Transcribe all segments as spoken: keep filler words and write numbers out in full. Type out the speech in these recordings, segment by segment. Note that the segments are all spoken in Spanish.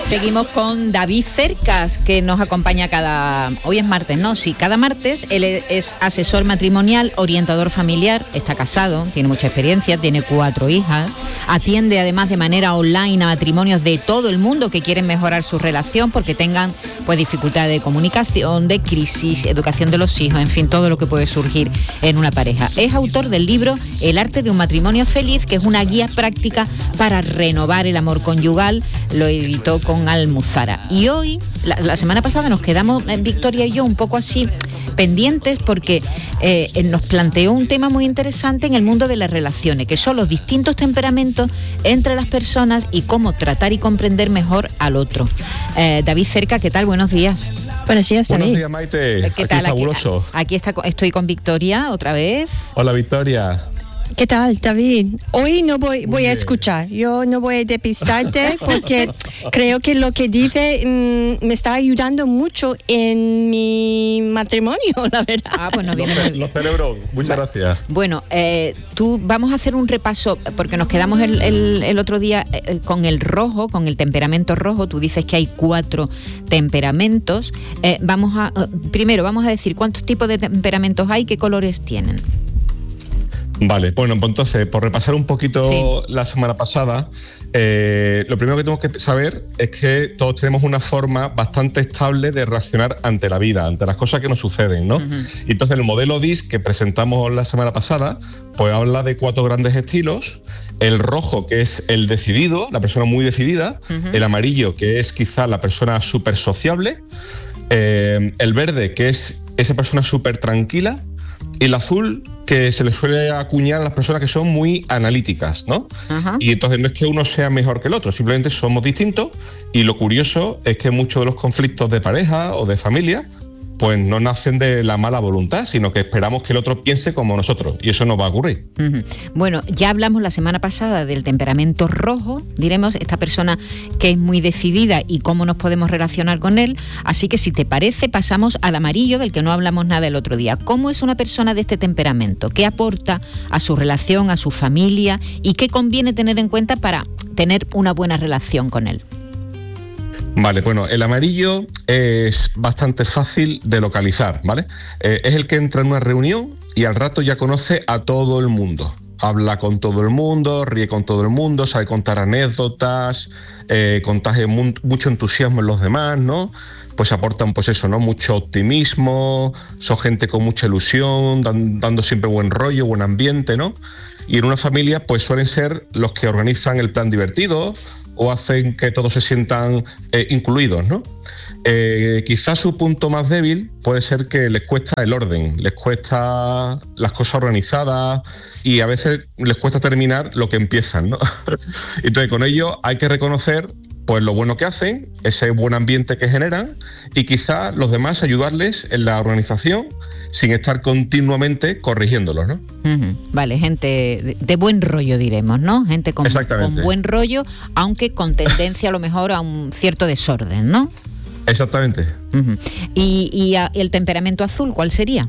Seguimos con David Cercas, que nos acompaña cada... Hoy es martes, ¿no? Sí, cada martes. Él es asesor matrimonial, orientador familiar, está casado, tiene mucha experiencia, tiene cuatro hijas, atiende además de manera online a matrimonios de todo el mundo que quieren mejorar su relación porque tengan pues dificultades de comunicación, de crisis, educación de los hijos, en fin, todo lo que puede surgir en una pareja. Es autor del libro El arte de un matrimonio feliz, que es una guía práctica para renovar el amor conyugal. Lo editó con Almuzara. Y hoy, la, la semana pasada nos quedamos, Victoria y yo, un poco así pendientes porque eh, nos planteó un tema muy interesante en el mundo de las relaciones, que son los distintos temperamentos entre las personas y cómo tratar y comprender mejor al otro. Eh, David Cerca, ¿qué tal? Buenos días. Buenos días, David. Buenos días, Maite. ¿Qué aquí tal? fabuloso. Aquí, aquí está, estoy con Victoria otra vez. Hola, Victoria. ¿Qué tal, David? Hoy no voy, voy a escuchar, yo no voy a despistarte porque creo que lo que dice mmm, me está ayudando mucho en mi matrimonio, la verdad. Ah, pues nos viene lo, muy bien. Lo celebro, muchas gracias. Bueno, eh, tú vamos a hacer un repaso, porque nos quedamos el, el, el otro día eh, con el rojo, con el temperamento rojo. Tú dices que hay cuatro temperamentos. Eh, vamos a, primero, vamos a decir cuántos tipos de temperamentos hay, qué colores tienen. Vale, bueno, pues entonces, por repasar un poquito sí. la semana pasada, eh, lo primero que tenemos que saber es que todos tenemos una forma bastante estable de reaccionar ante la vida, ante las cosas que nos suceden, ¿no? Uh-huh. Y entonces el modelo D I S que presentamos la semana pasada, pues habla de cuatro grandes estilos: el rojo, que es el decidido, la persona muy decidida; uh-huh. el amarillo, que es quizá la persona súper sociable; eh, el verde, que es esa persona súper tranquila; y el azul, que se le suele acuñar a las personas que son muy analíticas, ¿no? Ajá. Y entonces no es que uno sea mejor que el otro, simplemente somos distintos, y lo curioso es que muchos de los conflictos de pareja o de familia pues no nacen de la mala voluntad, sino que esperamos que el otro piense como nosotros, y eso no va a ocurrir. Uh-huh. Bueno, ya hablamos la semana pasada del temperamento rojo, diremos, esta persona que es muy decidida y cómo nos podemos relacionar con él, así que si te parece pasamos al amarillo, del que no hablamos nada el otro día. ¿Cómo es una persona de este temperamento? ¿Qué aporta a su relación, a su familia, y qué conviene tener en cuenta para tener una buena relación con él? Vale, bueno, el amarillo es bastante fácil de localizar, ¿vale? Eh, es el que entra en una reunión y al rato ya conoce a todo el mundo. Habla con todo el mundo, ríe con todo el mundo, sabe contar anécdotas, eh, contagia mu- mucho entusiasmo en los demás, ¿no? Pues aportan, pues eso, ¿no? Mucho optimismo, son gente con mucha ilusión, dan, dando siempre buen rollo, buen ambiente, ¿no? Y en una familia, pues suelen ser los que organizan el plan divertido o hacen que todos se sientan eh, incluidos, ¿no? Eh, quizás su punto más débil puede ser que les cuesta el orden, les cuesta las cosas organizadas y a veces les cuesta terminar lo que empiezan, ¿no? Entonces, con ello hay que reconocer pues lo bueno que hacen, ese buen ambiente que generan, y quizá los demás ayudarles en la organización sin estar continuamente corrigiéndolos, ¿no? Uh-huh. Vale, gente de, de buen rollo, diremos, ¿no? Gente con, con buen rollo, aunque con tendencia a lo mejor a un cierto desorden, ¿no? Exactamente. Uh-huh. ¿Y, y a, el temperamento azul cuál sería?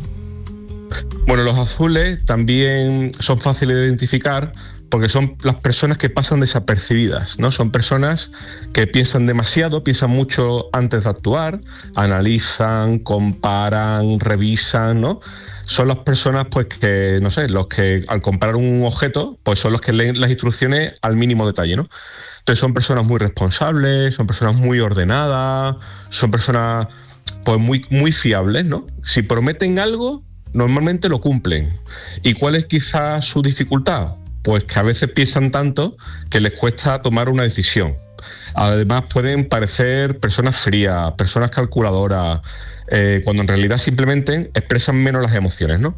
Bueno, los azules también son fáciles de identificar porque son las personas que pasan desapercibidas, ¿no? Son personas que piensan demasiado, piensan mucho antes de actuar, analizan, comparan, revisan, ¿no? Son las personas, pues, que, no sé, los que al comprar un objeto, pues son los que leen las instrucciones al mínimo detalle, ¿no? Entonces son personas muy responsables, son personas muy ordenadas, son personas, pues, muy, muy fiables, ¿no? Si prometen algo, normalmente lo cumplen. ¿Y cuál es quizás su dificultad? Pues que a veces piensan tanto que les cuesta tomar una decisión. Además pueden parecer personas frías, personas calculadoras, eh, cuando en realidad simplemente expresan menos las emociones, ¿no?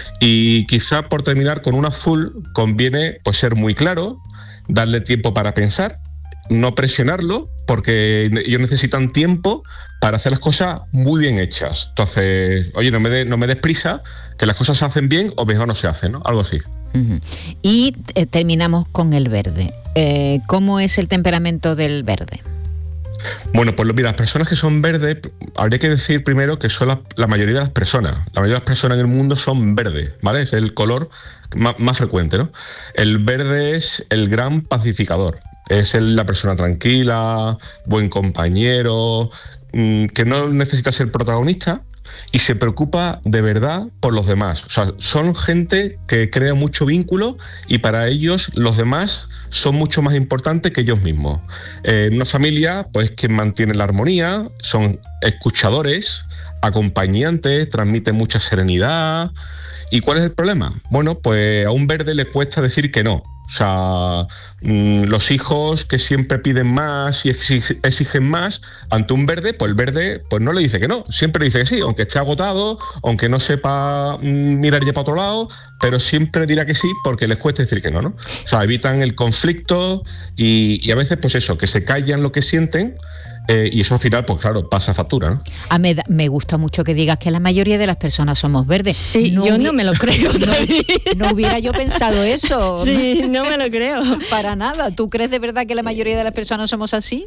Y quizás por terminar con un azul conviene pues ser muy claro, darle tiempo para pensar, no presionarlo, porque ellos necesitan tiempo para hacer las cosas muy bien hechas. Entonces, oye, no me, de, no me des prisa, que las cosas se hacen bien o mejor no se hacen, ¿no? Algo así. Uh-huh. Y eh, terminamos con el verde. Eh, ¿Cómo es el temperamento del verde? Bueno, pues mira, las personas que son verdes, habría que decir primero que son la, la mayoría de las personas. La mayoría de las personas en el mundo son verdes, ¿vale? Es el color más, más frecuente, ¿no? El verde es el gran pacificador. Es el, la persona tranquila, buen compañero, mmm, que no necesita ser protagonista y se preocupa de verdad por los demás. O sea, son gente que crea mucho vínculo y para ellos los demás son mucho más importantes que ellos mismos. Eh, en una familia, pues quien mantiene la armonía, son escuchadores, acompañantes, transmiten mucha serenidad. ¿Y cuál es el problema? Bueno, pues a un verde le cuesta decir que no. O sea, mmm, los hijos que siempre piden más y exigen más, ante un verde, pues el verde pues no le dice que no, siempre le dice que sí, aunque esté agotado, aunque no sepa mmm, mirar ya para otro lado, pero siempre dirá que sí porque les cuesta decir que no, ¿no? O sea, evitan el conflicto y, y a veces pues eso, que se callan lo que sienten. Eh, y eso al final, pues claro, pasa factura, ¿no? A me, me gusta mucho que digas que la mayoría de las personas somos verdes. Sí, no yo hubi- no me lo creo. No, no hubiera yo pensado eso. Sí, no me lo creo. Para nada. ¿Tú crees de verdad que la mayoría de las personas somos así?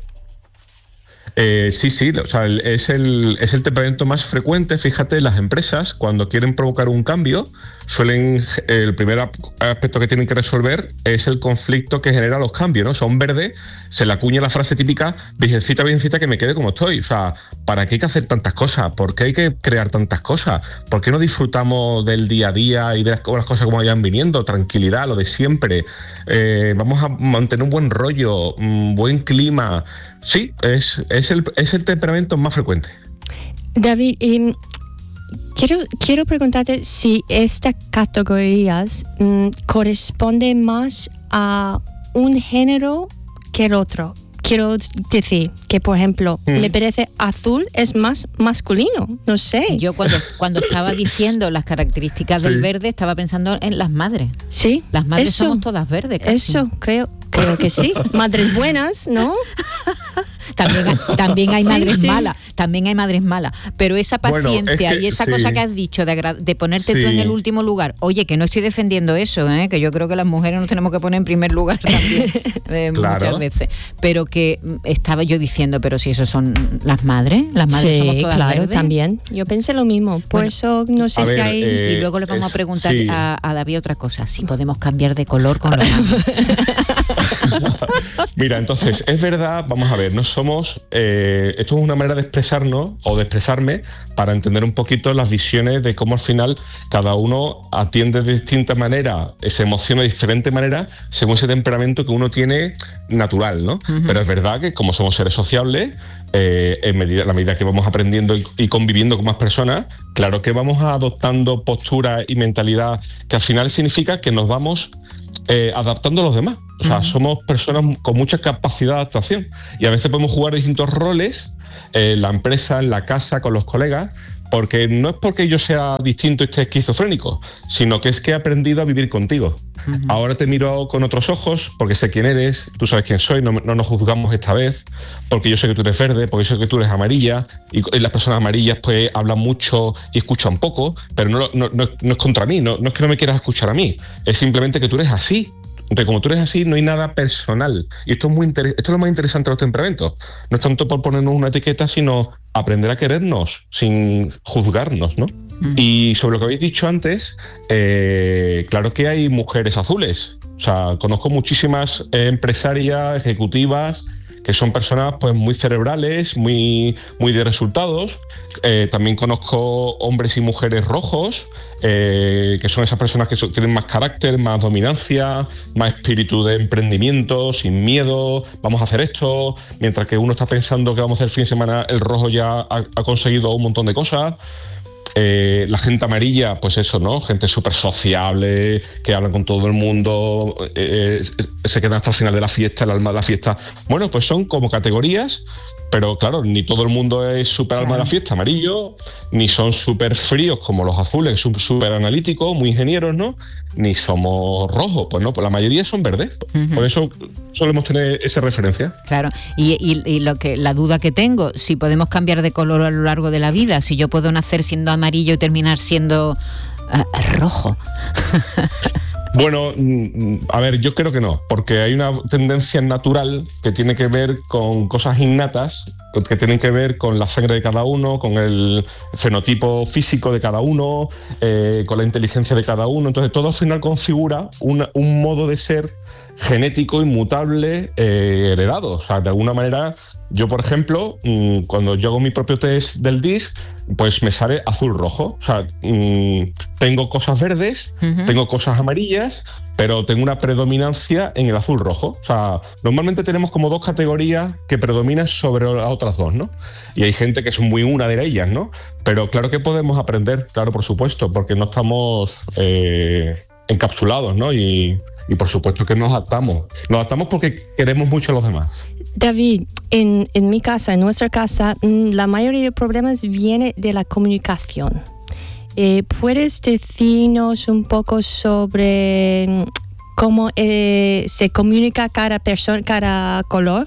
Eh, sí, sí, o sea, es el, es el temperamento más frecuente. Fíjate, las empresas cuando quieren provocar un cambio suelen, el primer aspecto que tienen que resolver es el conflicto que genera los cambios, ¿no? Son verdes, se le acuña la frase típica, virgencita, virgencita, que me quede como estoy. O sea, ¿para qué hay que hacer tantas cosas? ¿Por qué hay que crear tantas cosas? ¿Por qué no disfrutamos del día a día y de las, las cosas como vayan viniendo? Tranquilidad, lo de siempre. Eh, vamos a mantener un buen rollo, un buen clima. Sí, es, es, el, es el temperamento más frecuente. David, eh, quiero, quiero preguntarte si estas categorías mm, corresponden más a un género que el otro. Quiero decir que, por ejemplo, mm. me parece azul es más masculino, no sé. Yo cuando, cuando estaba diciendo las características sí. del verde, estaba pensando en las madres. Sí. Las madres eso, somos todas verdes casi. Eso, creo. Creo que sí, madres buenas, ¿no? También, también hay madres sí, sí. malas, también hay madres malas, pero esa paciencia bueno, es que, y esa sí. cosa que has dicho de, agra- de ponerte sí. tú en el último lugar, oye, que no estoy defendiendo eso, ¿eh? Que yo creo que las mujeres nos tenemos que poner en primer lugar también, eh, claro. muchas veces, pero que estaba yo diciendo, pero si eso son las madres, las madres sí, somos todas claro, verdes. También, yo pensé lo mismo, por bueno, eso no sé si ver, hay... Eh, y luego le vamos es, a preguntar sí. a, a David otra cosa, si podemos cambiar de color con los manos. Mira, entonces, es verdad, vamos a ver, no somos, eh, esto es una manera de expresarnos o de expresarme para entender un poquito las visiones de cómo al final cada uno atiende de distinta manera, se emociona de diferente manera según ese temperamento que uno tiene natural, ¿no? Uh-huh. Pero es verdad que como somos seres sociables, eh, en medida, la medida que vamos aprendiendo y, y conviviendo con más personas, claro que vamos adoptando postura y mentalidad que al final significa que nos vamos Eh, adaptando a los demás. O sea, uh-huh. somos personas con mucha capacidad de adaptación y a veces podemos jugar distintos roles en la empresa, en la casa, con los colegas, porque no es porque yo sea distinto y esté esquizofrénico, sino que es que he aprendido a vivir contigo. Uh-huh. Ahora te miro con otros ojos porque sé quién eres, tú sabes quién soy, no, no nos juzgamos esta vez, porque yo sé que tú eres verde, porque yo sé que tú eres amarilla, y, y las personas amarillas pues hablan mucho y escuchan poco, pero no, no, no, no es contra mí, no, no es que no me quieras escuchar a mí, es simplemente que tú eres así. Entonces, como tú eres así, no hay nada personal. Y esto es muy inter- esto es lo más interesante de los temperamentos. No es tanto por ponernos una etiqueta, sino aprender a querernos sin juzgarnos, ¿no? Mm. Y sobre lo que habéis dicho antes, eh, claro que hay mujeres azules. O sea, conozco muchísimas eh, empresarias, ejecutivas, que son personas pues muy cerebrales, muy, muy de resultados. Eh, también conozco hombres y mujeres rojos, eh, que son esas personas que son, tienen más carácter, más dominancia, más espíritu de emprendimiento, sin miedo, vamos a hacer esto, mientras que uno está pensando que vamos a hacer el fin de semana, el rojo ya ha, ha conseguido un montón de cosas. Eh, la gente amarilla, pues eso, ¿no? Gente súper sociable, que habla con todo el mundo, eh, se queda hasta el final de la fiesta, el alma de la fiesta. Bueno, pues son como categorías, pero claro, ni todo el mundo es súper alma de la fiesta, amarillo, ni son súper fríos como los azules, súper analíticos, muy ingenieros, ¿no? Ni somos rojos, pues no, pues la mayoría son verdes. Uh-huh. Por eso solemos tener esa referencia. Claro, y, y, y lo que la duda que tengo, si podemos cambiar de color a lo largo de la vida, si yo puedo nacer siendo amarillo y terminar siendo uh, rojo. Bueno, a ver, yo creo que no, porque hay una tendencia natural que tiene que ver con cosas innatas, que tienen que ver con la sangre de cada uno, con el fenotipo físico de cada uno, eh, con la inteligencia de cada uno. Entonces todo al final configura una, un modo de ser genético, inmutable, eh, heredado. O sea, de alguna manera, yo, por ejemplo, cuando yo hago mi propio test del D I S C, pues me sale azul-rojo. O sea, tengo cosas verdes, uh-huh. tengo cosas amarillas, pero tengo una predominancia en el azul-rojo. O sea, normalmente tenemos como dos categorías que predominan sobre las otras dos, ¿no? Y hay gente que es muy una de ellas, ¿no? Pero claro que podemos aprender, claro, por supuesto, porque no estamos eh, encapsulados, ¿no? Y, y por supuesto que nos adaptamos. Nos adaptamos porque queremos mucho a los demás. David, en, en mi casa, en nuestra casa, la mayoría de problemas viene de la comunicación. Eh, ¿Puedes decirnos un poco sobre cómo eh, se comunica cada persona, cada color?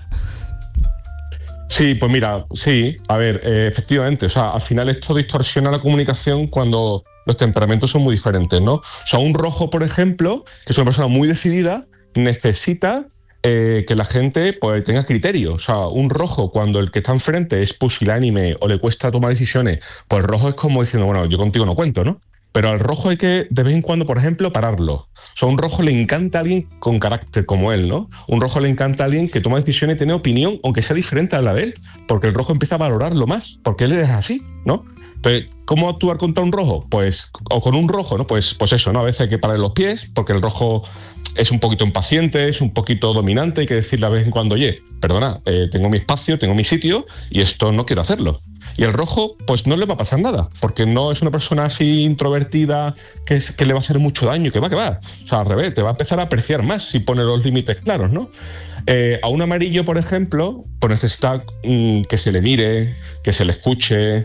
Sí, pues mira, sí, a ver, eh, efectivamente, o sea, al final esto distorsiona la comunicación cuando los temperamentos son muy diferentes, ¿no? O sea, un rojo, por ejemplo, que es una persona muy decidida, necesita Eh, que la gente pues tenga criterio. O sea, un rojo, cuando el que está enfrente es pusilánime o le cuesta tomar decisiones, pues el rojo es como diciendo, bueno, yo contigo no cuento, ¿no? Pero al rojo hay que, de vez en cuando, por ejemplo, pararlo. O sea, a un rojo le encanta a alguien con carácter como él, ¿no? Un rojo le encanta a alguien que toma decisiones y tiene opinión, aunque sea diferente a la de él, porque el rojo empieza a valorarlo más, porque él es así, ¿no? Entonces, ¿cómo actuar contra un rojo? Pues, o con un rojo, ¿no? Pues, pues eso, ¿no? A veces hay que parar los pies, porque el rojo es un poquito impaciente, es un poquito dominante, hay que decirle a vez en cuando, oye, perdona, eh, tengo mi espacio, tengo mi sitio y esto no quiero hacerlo. Y el rojo, pues no le va a pasar nada, porque no es una persona así introvertida que, es, que le va a hacer mucho daño, que va, que va. O sea, al revés, te va a empezar a apreciar más si pone los límites claros, ¿no? Eh, a un amarillo, por ejemplo, pues necesita mm, que se le mire, que se le escuche,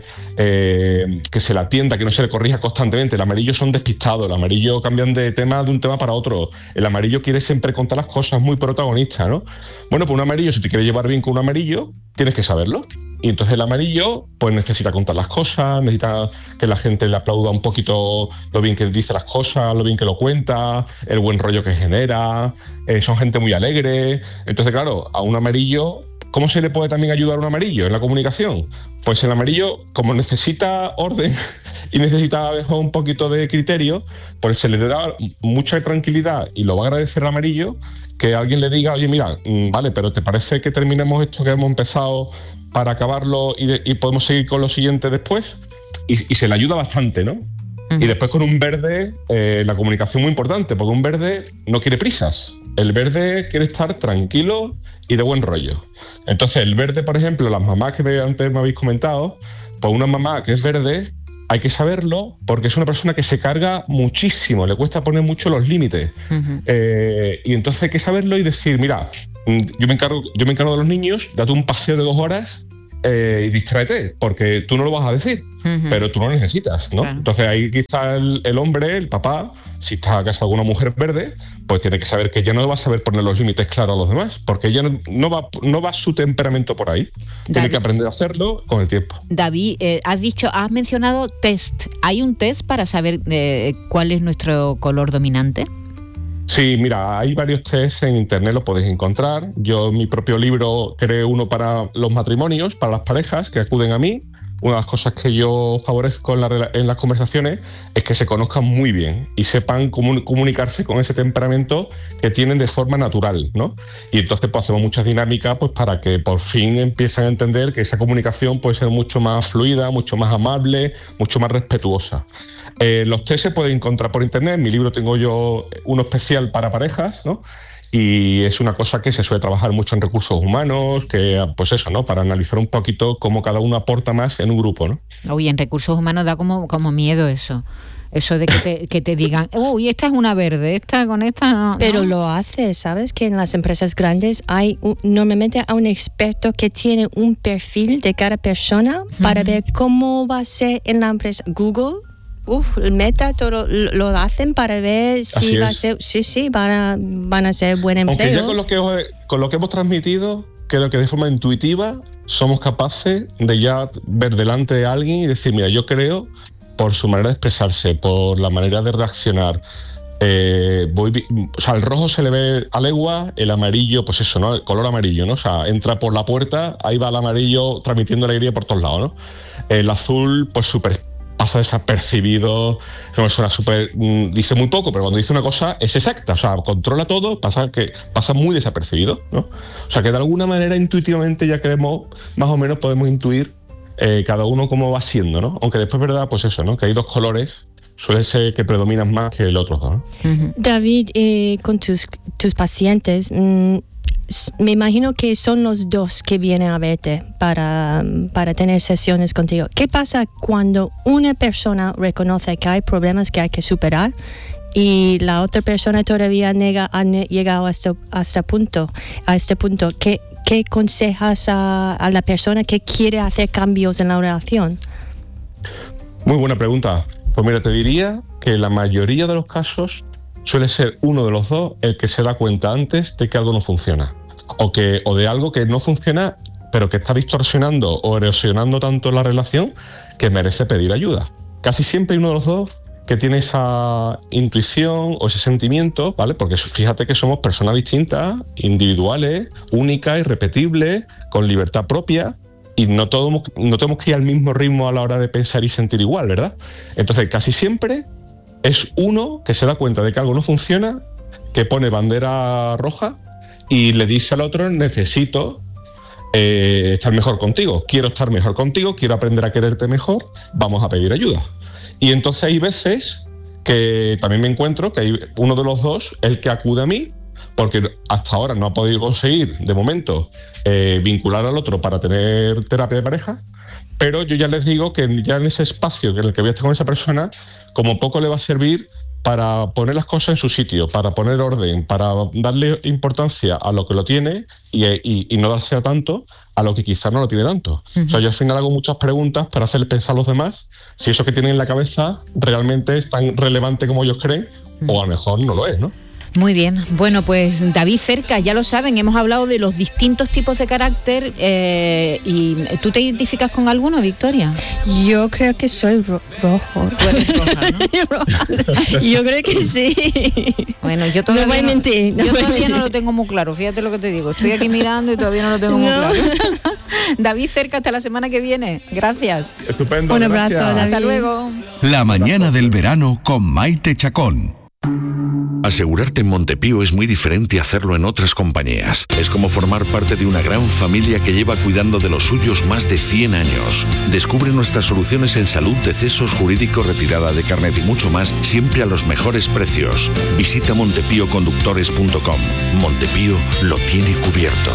eh, que se le atienda, que no se le corrija constantemente. El amarillo son despistados, el amarillo cambian de tema de un tema para otro. El amarillo quiere siempre contar las cosas, muy protagonista, ¿no? Bueno, pues un amarillo, si te quieres llevar bien con un amarillo, tienes que saberlo. Y entonces el amarillo pues necesita contar las cosas, necesita que la gente le aplauda un poquito lo bien que dice las cosas, lo bien que lo cuenta, el buen rollo que genera, eh, son gente muy alegre. Entonces, claro, a un amarillo, ¿cómo se le puede también ayudar a un amarillo en la comunicación? Pues el amarillo, como necesita orden y necesita a veces un poquito de criterio, pues se le da mucha tranquilidad y lo va a agradecer el amarillo que alguien le diga, oye, mira, vale, pero ¿te parece que terminemos esto que hemos empezado para acabarlo y, de, y podemos seguir con lo siguiente después? Y, y se le ayuda bastante, ¿no? Uh-huh. Y después con un verde, eh, la comunicación muy importante, porque un verde no quiere prisas. El verde quiere estar tranquilo y de buen rollo. Entonces, el verde, por ejemplo, las mamás que antes me habéis comentado, pues una mamá que es verde, hay que saberlo porque es una persona que se carga muchísimo, le cuesta poner mucho los límites. Uh-huh. Eh, y entonces hay que saberlo y decir, mira, yo me encargo, yo me encargo de los niños, date un paseo de dos horas eh, y distráete, porque tú no lo vas a decir, uh-huh. pero tú lo necesitas, ¿no? Claro. Entonces ahí quizá el, el hombre, el papá, si está casado con una mujer verde, pues tiene que saber que ella no va a saber poner los límites claros a los demás, porque ella no, no, va, no va su temperamento por ahí. David, tiene que aprender a hacerlo con el tiempo. David, eh, has dicho, has mencionado test. ¿Hay un test para saber eh, cuál es nuestro color dominante? Sí, mira, hay varios tests en internet, los podéis encontrar. Yo en mi propio libro creé uno para los matrimonios, para las parejas que acuden a mí. Una de las cosas que yo favorezco en, la, en las conversaciones es que se conozcan muy bien y sepan comun, comunicarse con ese temperamento que tienen de forma natural, ¿no? Y entonces pues hacemos muchas dinámicas pues, para que por fin empiecen a entender que esa comunicación puede ser mucho más fluida, mucho más amable, mucho más respetuosa. Eh, los test se pueden encontrar por internet. En mi libro tengo yo uno especial para parejas, ¿no? Y es una cosa que se suele trabajar mucho en recursos humanos, que pues eso, ¿no? Para analizar un poquito cómo cada uno aporta más en un grupo, ¿no? Oye, en recursos humanos da como, como miedo eso. Eso de que te, que te digan, uy, esta es una verde, esta con esta no. Pero no. Lo hace, ¿sabes? Que en las empresas grandes hay un, normalmente hay un experto que tiene un perfil de cada persona para uh-huh. ver cómo va a ser en la empresa. Google, uf, el Meta, todo lo hacen para ver si Así va es. a ser, sí, sí, van a, van a ser buen empleo. Aunque ya con lo que os, con lo que hemos transmitido, creo que de forma intuitiva somos capaces de ya ver delante de alguien y decir, mira, yo creo por su manera de expresarse, por la manera de reaccionar, Eh, voy, o sea, el rojo se le ve a legua, el amarillo, pues eso, ¿no? El color amarillo, ¿no? O sea, entra por la puerta, ahí va el amarillo transmitiendo alegría por todos lados, ¿no? El azul, pues súper pasa desapercibido, eso me suena súper, dice muy poco, pero cuando dice una cosa es exacta, o sea, controla todo, pasa que pasa muy desapercibido, ¿no? O sea, que de alguna manera intuitivamente ya creemos, más o menos podemos intuir eh, cada uno cómo va siendo, ¿no? Aunque después es verdad, pues eso, ¿no? Que hay dos colores, suele ser que predominan más que el otro, ¿no? Uh-huh. David, eh, con tus, tus pacientes, mmm, me imagino que son los dos que vienen a verte para, para tener sesiones contigo. ¿Qué pasa cuando una persona reconoce que hay problemas que hay que superar y la otra persona todavía nega, ha llegado hasta, hasta punto, a este punto? ¿Qué, qué aconsejas a, a la persona que quiere hacer cambios en la relación? Muy buena pregunta. Pues mira, te diría que la mayoría de los casos suele ser uno de los dos el que se da cuenta antes de que algo no funciona. O, que, o de algo que no funciona, pero que está distorsionando o erosionando tanto la relación que merece pedir ayuda. Casi siempre hay uno de los dos que tiene esa intuición o ese sentimiento, ¿vale? Porque fíjate que somos personas distintas, individuales, únicas, irrepetibles, con libertad propia, y no, todo, no tenemos que ir al mismo ritmo a la hora de pensar y sentir igual, ¿verdad? Entonces, casi siempre es uno que se da cuenta de que algo no funciona, que pone bandera roja y le dice al otro: necesito eh, estar mejor contigo, quiero estar mejor contigo, quiero aprender a quererte mejor, vamos a pedir ayuda. Y entonces hay veces que también me encuentro que hay uno de los dos el que acude a mí, porque hasta ahora no ha podido conseguir, de momento, eh, vincular al otro para tener terapia de pareja, pero yo ya les digo que ya en ese espacio en el que voy a estar con esa persona, como poco le va a servir para poner las cosas en su sitio, para poner orden, para darle importancia a lo que lo tiene y, y, y no darse a tanto a lo que quizás no lo tiene tanto. Uh-huh. O sea, yo al final hago muchas preguntas para hacerle pensar a los demás si eso que tienen en la cabeza realmente es tan relevante como ellos creen, uh-huh, o a lo mejor no lo es, ¿no? Muy bien, bueno, pues David Cercas, ya lo saben, hemos hablado de los distintos tipos de carácter, eh, y ¿tú te identificas con alguno, Victoria? Yo creo que soy ro- rojo. Tú eres roja, ¿no? Yo creo que sí. Bueno, yo todavía, no voy a mentir, no, no yo voy a todavía mentir. no lo tengo muy claro, fíjate lo que te digo, estoy aquí mirando y todavía no lo tengo muy No. claro. David Cercas, hasta la semana que viene, gracias. Estupendo, Un abrazo, gracias. David. Hasta luego. La mañana del verano con Maite Chacón. Asegurarte en Montepío es muy diferente a hacerlo en otras compañías. Es como formar parte de una gran familia que lleva cuidando de los suyos más de cien años. Descubre nuestras soluciones en salud, decesos, jurídico, retirada de carnet y mucho más, siempre a los mejores precios. Visita montepío conductores punto com. Montepío lo tiene cubierto.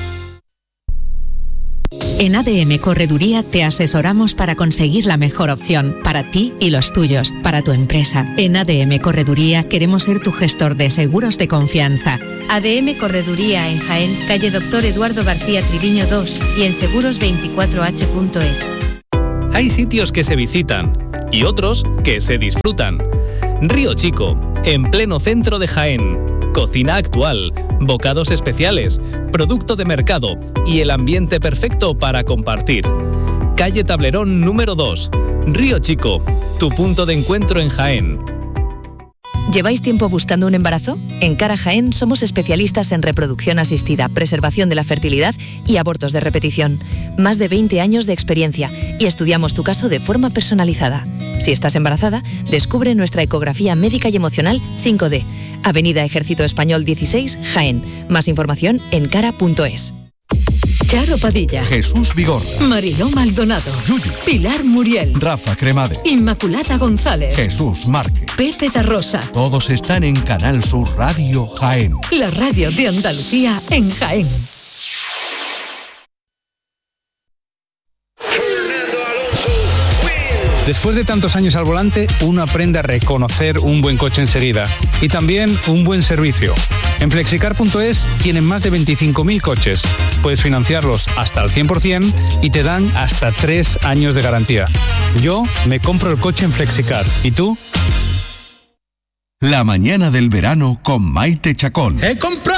En A D M Correduría te asesoramos para conseguir la mejor opción para ti y los tuyos, para tu empresa. En A D M Correduría queremos ser tu gestor de seguros de confianza. A D M Correduría en Jaén, calle Doctor Eduardo García Triviño dos y en seguros veinticuatro h punto es. Hay sitios que se visitan y otros que se disfrutan. Río Chico, en pleno centro de Jaén. Cocina actual, bocados especiales, producto de mercado y el ambiente perfecto para compartir. Calle Tablerón número dos, Río Chico, tu punto de encuentro en Jaén. ¿Lleváis tiempo buscando un embarazo? En Cara Jaén somos especialistas en reproducción asistida, preservación de la fertilidad y abortos de repetición. Más de veinte años de experiencia y estudiamos tu caso de forma personalizada. Si estás embarazada, descubre nuestra ecografía médica y emocional cinco D. Avenida Ejército Español dieciséis, Jaén. Más información en cara punto es. Charo Padilla, Jesús Vigor, Mariló Maldonado, Yuyu, Pilar Muriel, Rafa Cremade, Inmaculada González, Jesús Márquez. Pepe da Rosa. Todos están en Canal Sur Radio Jaén. La radio de Andalucía en Jaén. Después de tantos años al volante, uno aprende a reconocer un buen coche enseguida y también un buen servicio. En flexicar punto es tienen más de veinticinco mil coches. Puedes financiarlos hasta el cien por ciento y te dan hasta tres años de garantía. Yo me compro el coche en Flexicar. ¿Y tú? La mañana del verano con Maite Chacón. He comprado